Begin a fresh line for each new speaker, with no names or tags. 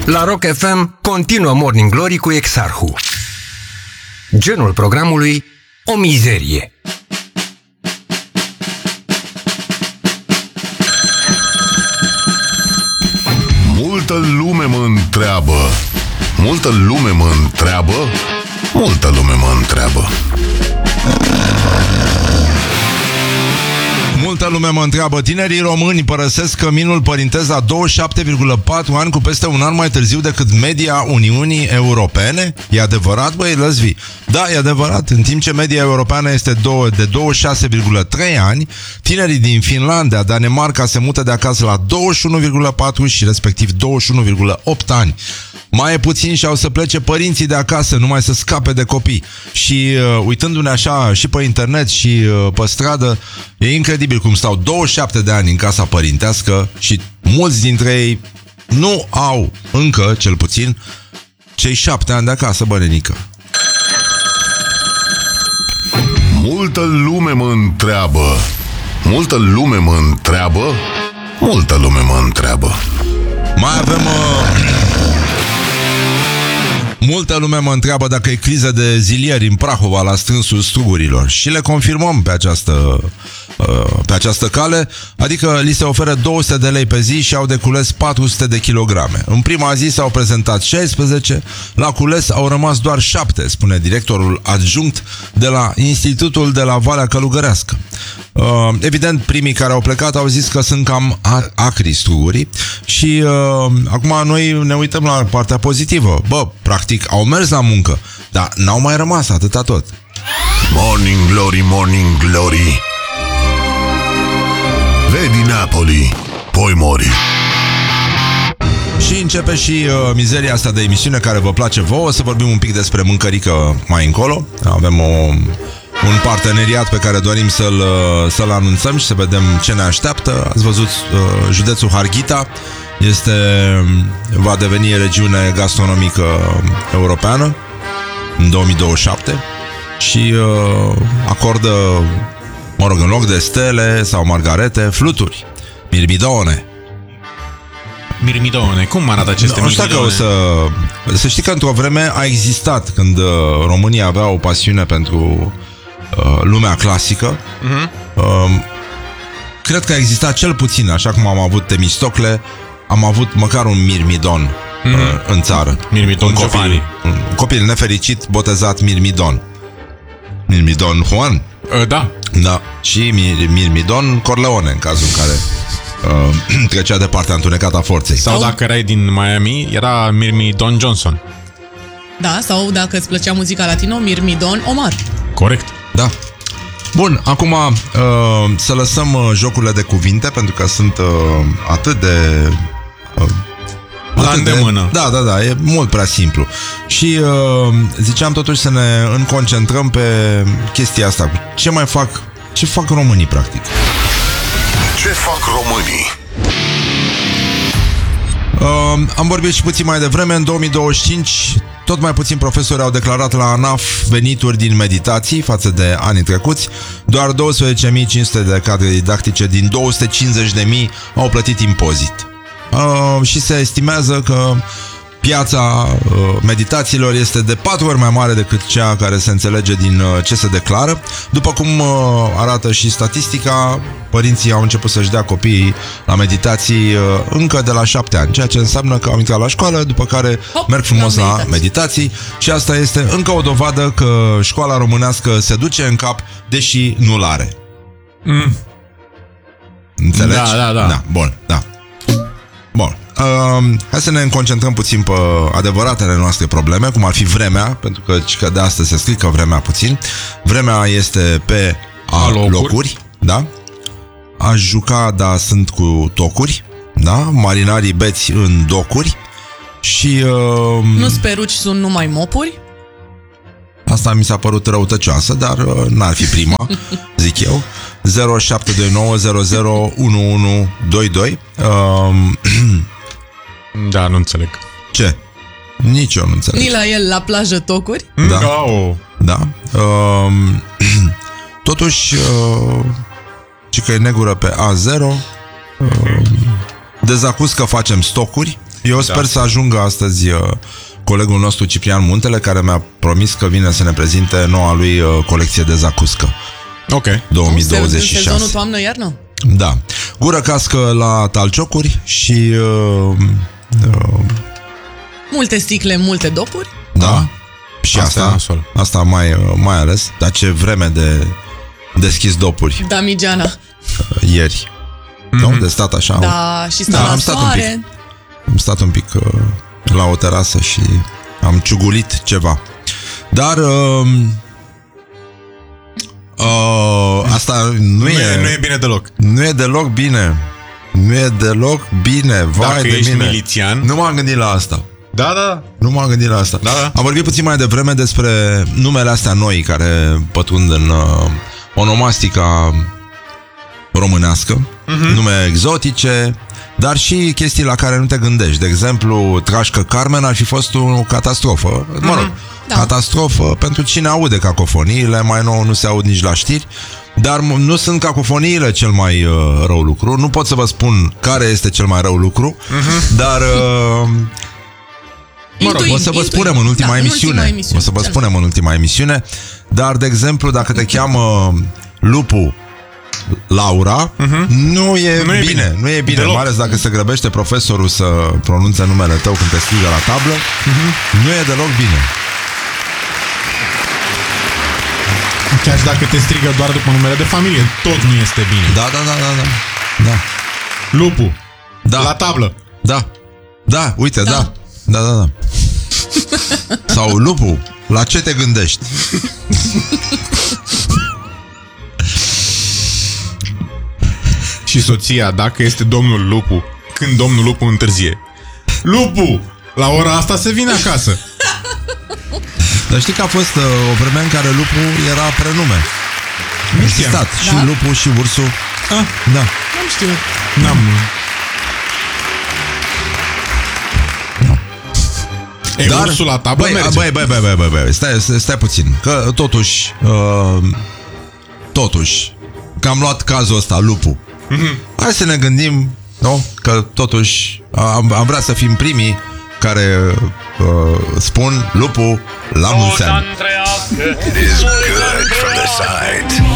La Rock FM continuă Morning Glory cu Exarhu. Genul programului: o mizerie.
Multă lume mă întreabă. Multă lume mă întreabă. Multă lume mă întreabă.
Multă lume mă întreabă. Tinerii români părăsesc căminul părintesc la 27,4 ani, cu peste un an mai târziu decât media Uniunii Europene. E adevărat, băi, lăsvi? Da, e adevărat. În timp ce media europeană este de 26,3 ani, tinerii din Finlanda, Danemarca se mută de acasă la 21,4 și respectiv 21,8 ani. Mai e puțin și au să plece părinții de acasă, numai să scape de copii. Și uitându-ne așa și pe internet și pe stradă, e incredibil cum stau 27 de ani în casa părintească și mulți dintre ei nu au încă, cel puțin, cei 7 ani de acasă, bănenică.
Multă lume mă întreabă. Multă lume mă întreabă. Multă lume mă întreabă.
Mai avem... Multă lume mă întreabă dacă e criză de zilieri în Prahova la strânsul strugurilor și le confirmăm pe această cale, adică li se oferă 200 de lei pe zi și au de cules 400 de kilograme. În prima zi s-au prezentat 16, la cules au rămas doar 7, spune directorul adjunct de la Institutul de la Valea Călugărească. Evident, primii care au plecat au zis că sunt cam acri strugurii și acum noi ne uităm la partea pozitivă. Bă, practic au mers la muncă, dar n-au mai rămas atâta tot.
Morning Glory, Morning Glory, vedi Napoli, poi mori.
Și începe și mizeria asta de emisiune care vă place vouă. Să vorbim un pic despre mâncărică mai încolo. Avem un parteneriat pe care dorim să-l anunțăm și să vedem ce ne așteaptă. Ați văzut, județul Harghita va deveni regiune gastronomică europeană în 2027 și acordă, mă rog, în loc de stele sau margarete, fluturi, mirmidone.
Mirmidone, cum arată aceste mirmidone?
Nu știu că să știi că într-o vreme a existat, când România avea o pasiune pentru lumea clasică. Cred că a existat cel puțin, așa cum am avut Temistocle, am avut măcar un mirmidon în țară.
Mirmidon
un copil nefericit botezat Mirmidon. Mirmidon Juan?
Da.
Da. Și Mirmidon Corleone, în cazul în care trecea de partea întunecată a forței.
Sau dacă erai din Miami, era Mirmidon Johnson.
Da, sau dacă îți plăcea muzica latino, Mirmidon Omar.
Corect.
Da. Bun, acum să lăsăm jocurile de cuvinte, pentru că sunt atât de...
la îndemână.
Da, e mult prea simplu. Și ziceam totuși să ne concentrăm pe chestia asta. Ce fac românii, practic?
Ce fac românii?
Am vorbit și puțin mai devreme. În 2025 tot mai puțini profesori au declarat la ANAF venituri din meditații față de anii trecuți. Doar 12.500 de cadre didactice din 250.000 au plătit impozit. Și se estimează că piața meditațiilor este de 4 ori mai mare decât cea care se înțelege din ce se declară. După cum arată și statistica, părinții au început să-și dea copiii la meditații încă de la 7 ani, ceea ce înseamnă că au intrat la școală, după care merg frumos la meditații. Și asta este încă o dovadă că școala românească se duce în cap, deși nu l-are. Înțelegi?
Da.
Bun, da. Bun. Hai să ne concentrăm puțin pe adevăratele noastre probleme, cum ar fi vremea, pentru că de astăzi se strică vremea puțin. Vremea este pe locuri, da? Aș juca, dar sunt cu tocuri, da? Marinarii beți în docuri. Și
nu speruci, sunt numai mopuri.
asta mi s-a părut răutăcioasă, dar n-ar fi prima, zic eu. 0729001122.
Da, nu înțeleg.
Ce? Nici eu nu înțeleg.
Ni la el la plajă tocuri.
Da. Da. Totuși ci că e negură pe A0. Dezacuz că facem stocuri. Eu sper să ajungă astăzi colegul nostru Ciprian Muntele, care mi-a promis că vine să ne prezinte noua lui colecție de zacuscă.
Ok.
2026.
Sezonul toamnă-iarnă?
Da. Gură cască la talciocuri și...
Multe sticle, multe dopuri.
Da. Și
Asta e nasol.
asta mai ales. Dar ce vreme de deschis dopuri
Damigeana.
ieri. Nu? De stat așa.
Da, și sta la
am stat un
soare.
pic. Am stat un pic la o terasă și am ciugulit ceva. Dar asta nu e
bine deloc.
Nu e deloc bine. Nu e deloc bine. Vai
Dacă
de
ești
mine.
milițian.
Nu m-am gândit la asta.
Da.
Nu m-am gândit la asta.
Da.
Am vorbit puțin mai devreme despre numele astea noi care pătrund în onomastica românească, nume exotice, dar și chestii la care nu te gândești. De exemplu, Trașcă Carmen ar fi fost o catastrofă. Mă rog, catastrofă pentru cine aude cacofoniile, mai nou nu se aud nici la știri, dar nu sunt cacofoniile cel mai rău lucru. Nu pot să vă spun care este cel mai rău lucru, dar... Mă rog, o să vă spunem în ultima emisiune. O să vă spunem în ultima emisiune. Dar, de exemplu, dacă te cheamă Lupu Laura, nu e bine. Nu e bine, mai ales dacă se grăbește profesorul să pronunțe numele tău când te strigă la tablă. Nu e deloc bine.
Chiar și dacă te strigă doar după numele de familie, tot nu este bine.
Da.
Lupu.
Da.
La tablă.
Da, uite, da. Sau Lupu, la ce te gândești?
Și soția, dacă este domnul Lupu, când domnul Lupu întârzie. Lupu! La ora asta se vine acasă.
Dar știi că a fost o vreme în care Lupu era prenume.
Nu știam.
Existat. Și Lupu și ursul. Da.
Nu știu.
N-am... E,
dar,
ursul la tablă merge.
Băi, stai puțin. Că totuși, că am luat cazul ăsta, Lupu. Hai să ne gândim, nu? Că totuși am vrea să fim primii care spun Lupu la mulți ani.
It is good from the side.